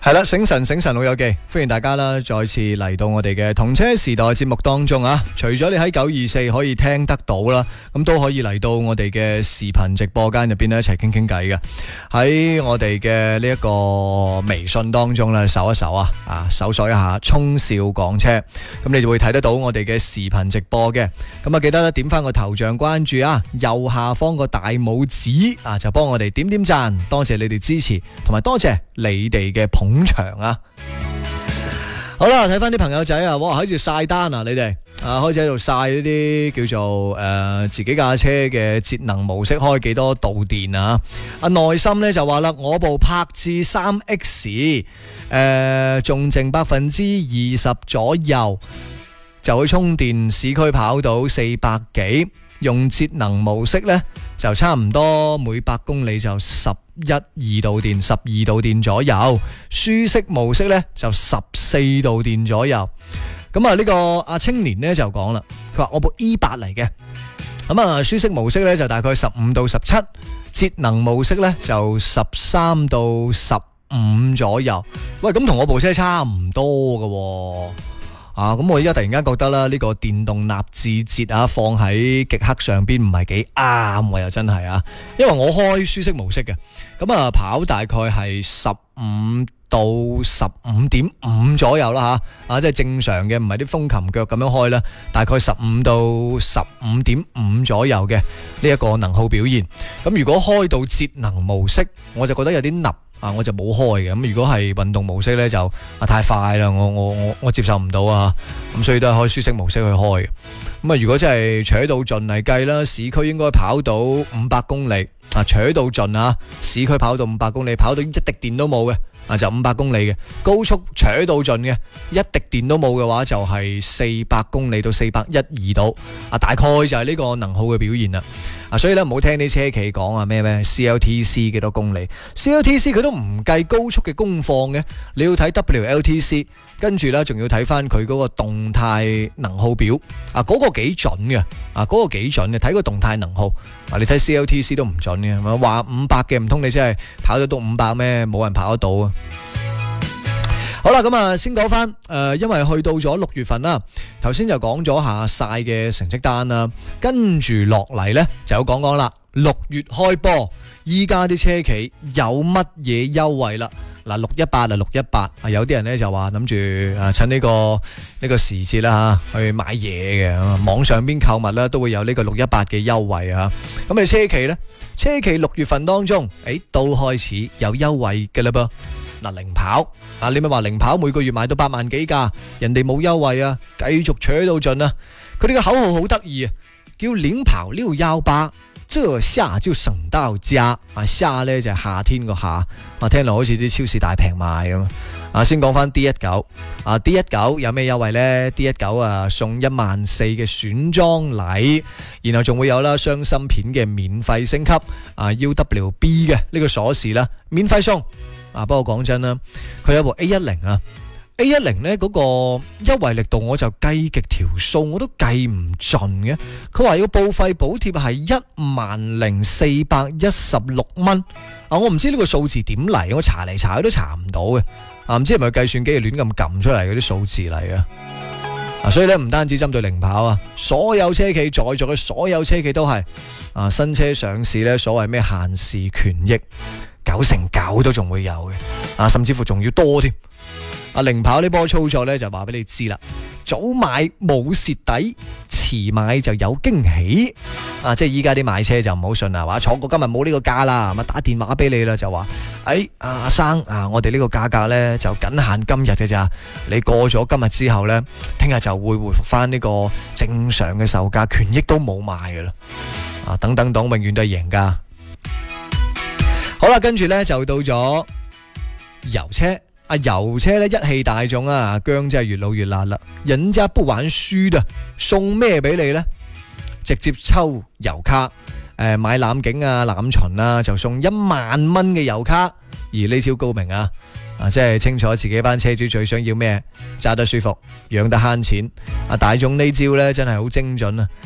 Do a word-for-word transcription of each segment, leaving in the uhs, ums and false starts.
係啦，醒神醒神老友記，歡迎大家啦，再次嚟到我哋嘅同車時代節目當中啊！除咗你喺九二四可以聽得到啦，咁都可以嚟到我哋嘅視頻直播間入邊咧一齊傾傾偈嘅。喺我哋嘅呢一個微信當中咧，搜一搜啊，啊搜索一下聰少講車，咁你就會睇得到我哋嘅視頻直播嘅。咁啊，記得咧點翻個頭像關注啊，右下方個大拇指啊，就幫我哋點點讚，多謝你哋支持，同埋多謝你哋嘅捧場啊！好啦，睇翻啲朋友仔啊，哇喺度晒單啊，你哋啊開始喺度晒呢啲叫做誒、呃、自己架車嘅節能模式開幾多度電啊！阿內心咧就話啦，我部柏智三 X 誒仲剩百分之二十左右，就會充電，市區跑到四百幾。用節能模式呢，就差唔多每百公里就十一二度電，十二度電左右。舒適模式呢，就十四度電左右。咁啊呢個阿青年呢，就講啦，佢話我部 E 八嚟嘅，咁啊舒適模式呢，就大概十五到十七，節能模式呢，就十三到十五左右。喂，咁同我部車差唔多噶喎。啊，咁我依家突然間覺得啦，呢個電動納智捷啊，放喺極氪上邊唔係幾啱喎，又真係啊，因為我開舒適模式嘅，咁啊跑大概係十五到十五點五左右啦吓，啊即係正常嘅，唔係啲風琴腳咁樣開啦，大概十五到十五點五左右嘅呢一個能耗表現。咁如果開到節能模式，我就覺得有啲膩。啊，我就冇開嘅。咁如果係運動模式呢，就啊太快啦，我我我我接受唔到啊。咁所以都係開舒適模式去開嘅。咁啊，如果真係扯到盡嚟計啦，市區應該跑到五百公里啊，扯到盡啊，市區跑到五百公里，跑到一滴電都冇嘅啊，就五百公里嘅高速扯到盡嘅，一滴電都冇嘅話就係四百公里到四百一二度啊，大概就係呢個能耗嘅表現啦。啊，所以咧唔好聽啲車企講啊咩咩 C L T C 幾多公里 ，C L T C 佢都唔計高速嘅功放嘅，你要睇 W L T C， 跟住咧仲要睇翻佢嗰個動態能耗表啊，嗰、嗰個幾準嘅啊，嗰、嗰個幾準嘅，睇個動態能耗啊，你睇 C L T C 都唔準嘅，話五百嘅唔通你真係跑得到五百咩？冇人跑得到啊！好啦，咁啊，先講翻誒，因為去到咗六月份啦，頭先就講咗下晒嘅成績單啦，跟住落嚟呢，就有講講啦。六月開波，依家啲車企有乜嘢優惠啦？嗱，六一八啊，六一八啊，有啲人呢就話諗住啊，趁呢個呢個時節啦吓，去買嘢嘅，網上邊購物啦，都會有呢個六一八嘅優惠啊。咁你車企呢？車企六月份當中，誒，都開始有優惠嘅啦噃。嗱，零跑啊，你咪話零跑每個月買到八萬幾架，人哋冇優惠啊，繼續扯到盡啊！佢哋嘅口號好得意啊，叫零跑六一八，這下就省到家啊！夏呢就係夏天個夏啊，聽落好似啲超市大平賣咁啊！先講翻 D 一九啊 ，D 一九有咩優惠呢？ D 一九啊送一萬四嘅選裝禮，然後仲會有啦雙芯片嘅免費升級啊 ，U W B 嘅呢個鎖匙啦，免費送。啊！不過講真啦，佢有部 A 一零啊 ，A 一零呢嗰個優惠力度我就計極條數，我都計唔盡嘅。佢話要報廢補貼係一萬零四百一十六蚊啊！我唔知呢個數字點嚟，我查嚟查去都查唔到嘅啊！唔知係咪計算機亂咁撳出嚟嗰啲數字嚟嘅啊！所以咧唔單止針對零跑啊，所有車企在座嘅所有車企都係啊新車上市呢，所謂咩限時權益。九成九都仲會有嘅，啊，甚至乎仲要多添。啊，零跑呢波操作呢，就話俾你知啦，早買冇蝕底，遲買就有驚喜。啊，即係依家啲買車就唔好信啦，話錯過今日冇呢個價啦，咁打電話俾你啦，就話，誒，阿生啊，我哋呢個價格呢，就僅限今日嘅咋，你過咗今日之後呢，聽日就會回復翻呢個正常嘅售價，權益都冇賣噶啦。啊，等等等，永遠都係贏家。好啦，跟住呢就到咗油車，啊油車呢一汽大眾啊，薑真係越老越辣啦，人家不玩輸的，送咩俾你呢？直接抽油卡，誒、呃、買攬景啊攬巡啊就送一萬蚊嘅油卡，而呢招高明啊，啊即係清楚自己班車主最想要咩，揸得舒服，養得慳錢，啊大眾呢招呢真係好精準啊！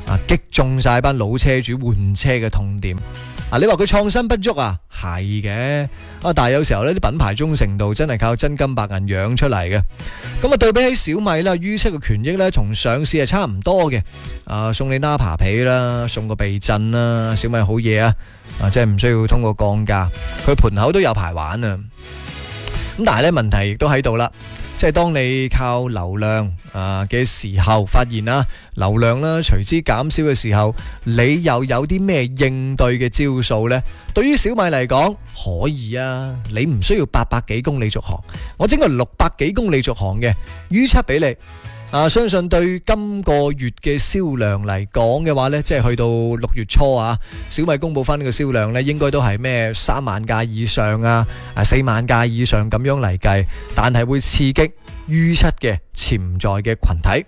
啊，擊中晒班老車主換車嘅痛點。啊，你話佢創新不足啊，係嘅，啊，但係有時候呢啲品牌忠誠度真係靠真金白銀養出嚟嘅。咁啊，對比起小米啦，U 七嘅權益呢，同上市係差唔多嘅。啊，送你 Napa 皮啦，送個避震啦，小米好嘢啊！啊，即係唔需要通過降價，佢盤口都有排玩啊。咁但係呢，問題亦都喺度啦。即係當你靠流量啊嘅時候，發現啦流量啦隨之減少嘅時候，你又有啲咩應對嘅招數呢？對於小米嚟講，可以啊，你唔需要八百幾公里續航，我整個六百幾公里續航嘅 U 七俾你。啊，相信對今個月嘅銷量嚟講嘅話呢，即係去到六月初啊，小米公布翻呢個銷量呢，應該都係咩三萬架以上啊，啊四萬架以上咁樣嚟計，但係會刺激 U 七嘅潛在嘅群體。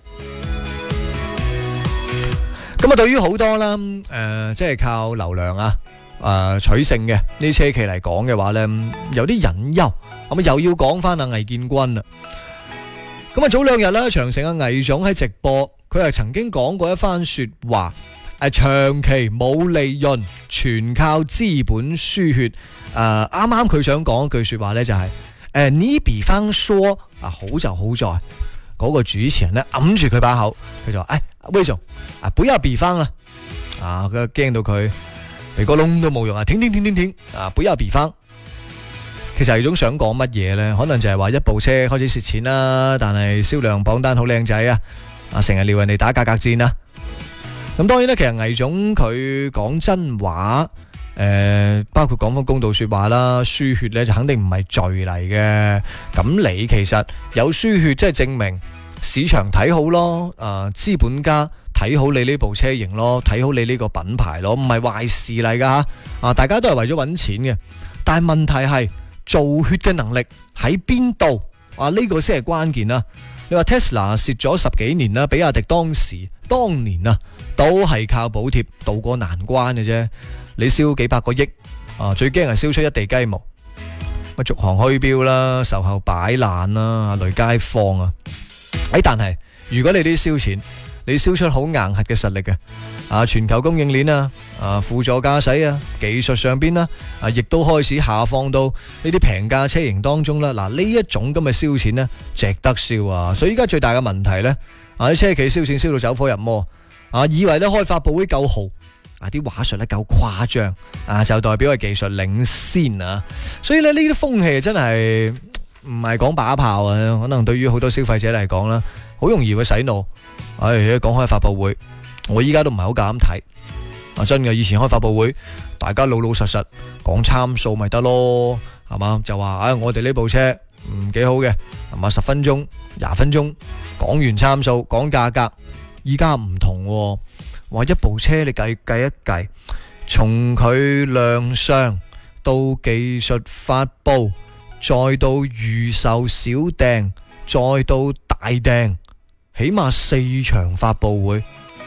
咁啊，對於好多啦，誒、呃，即係靠流量啊，誒、呃、取勝嘅呢啲車企嚟講嘅話呢，有啲隱憂。咁啊，又要講翻阿魏建軍啦。咁啊，早兩日啦，長城嘅魏總喺直播，佢係曾經講過一番說話，誒，長期冇利潤，全靠資本輸血。誒、呃，啱啱佢想講一句說話呢、就是，就係誒，你比方說啊，好就好在嗰、那個主持人呢，揞住佢把口，佢就話，誒，魏總啊，不要比方啦，啊，佢驚到佢鼻哥窿都冇用啊，停停停停停，啊，不要比方。其實係種想講乜嘢呢？可能就係話一部車開始蝕錢啦，但係銷量榜單好靚仔啊！啊，成日撩人哋打價格戰啦。咁當然咧，其實魏總佢講真話，誒、呃，包括講翻公道說話啦，輸血呢就肯定唔係罪嚟嘅。咁你其實有輸血，即係證明市場睇好咯，啊、呃，資本家睇好你呢部車型咯，睇好你呢個品牌咯，唔係壞事嚟噶吓。啊，大家都係為咗搵錢嘅，但係問題係。造血嘅能力喺邊度啊？呢、這個先係關鍵啦。你話 Tesla 蝕咗十幾年啦，比亞迪當時當年啊都係靠補貼渡過難關嘅啫。你燒幾百個億啊，最驚係燒出一地雞毛。乜續航虛標啦，售後擺爛啦，累街坊啊！誒，但係如果你啲燒錢，你燒出好硬核嘅實力嘅啊，全球供應鏈啊，啊輔助駕駛啊，技術上邊啦，啊亦都開始下放到呢啲平價車型當中啦。嗱，呢一種咁嘅燒錢呢，值得燒啊！所以依家最大嘅問題呢，啊啲車企燒錢燒到走火入魔，啊以為咧開發布會夠豪，啊啲話術咧夠誇張，啊就代表係技術領先啊！所以咧呢啲風氣真係唔係講把炮啊，可能對於好多消費者嚟講啦，好容易會洗腦。唉，講開發布會，我依家都唔係好夠膽睇。啊，真嘅，以前開發布會，大家老老實實講參數咪得咯，係嘛？就話唉，我哋呢部車唔幾好嘅，係嘛？十分鐘、廿分鐘講完參數，講價格。依家唔同喎，話一部車你計計一計，從佢亮相到技術發布，再到預售小訂，再到大訂。起碼四場發布會，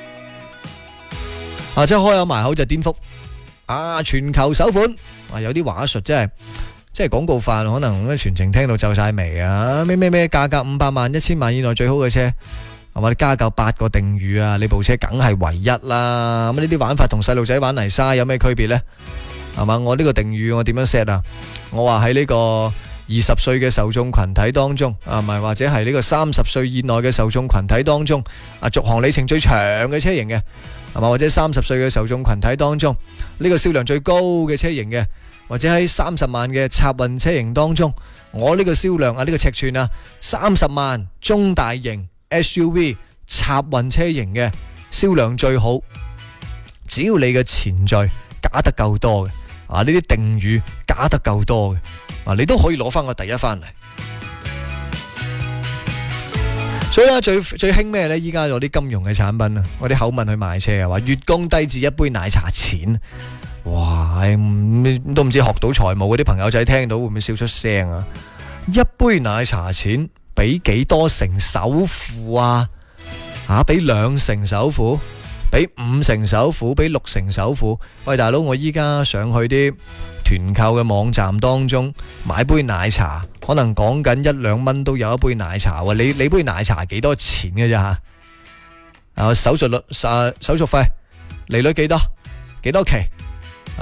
啊！即係開口埋口就顛覆，啊！全球首款，啊！有啲話術真係，即係廣告範，可能全程聽到皺晒眉啊！咩咩咩，價格五百萬、一千萬以內最好嘅車，係嘛？你加夠八個定語啊！你部車梗係唯一啦！咁呢啲玩法同細路仔玩泥沙有咩區別呢？係嘛？我呢個定語我點樣 set 啊？我話喺呢個二十歲嘅受眾群體當中，啊，唔係或者係呢個三十歲以內嘅受眾群體當中，啊，續航里程最長嘅車型嘅，係嘛？或者三十歲嘅受眾群體當中，呢個銷量最高嘅車型嘅，或者喺三十萬嘅插運車型當中，我呢個銷量啊，呢個尺寸啊，三十萬中大型 S U V 插運車型嘅銷量最好，只要你嘅前序加得夠多嘅，啊，呢啲定語加得夠多嘅。啊！你都可以攞翻個第一翻嚟，所以咧最最興咩咧？依家有啲金融嘅產品啊，我啲口吻去賣車啊，話月供低至一杯奶茶錢，哇！都唔知學到財務嗰啲朋友仔聽到會唔會笑出聲啊？一杯奶茶錢俾幾多成首付啊？啊，俾兩成首付，俾五成首付，俾六成首付？喂，大佬，我依家上去啲團購嘅網站當中買杯奶茶，可能講緊一兩蚊都有一杯奶茶喎。你你杯奶茶幾多錢嘅啫吓？ 啊手續率啊手續費利率幾多幾多期？